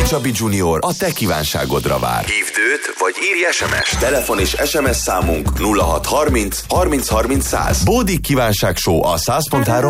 Csabi Junior a te kívánságodra vár. Hívd őt, vagy írj SMS-t. Telefon és SMS számunk 0630 30 30 100. Bódik kívánság show a 100.3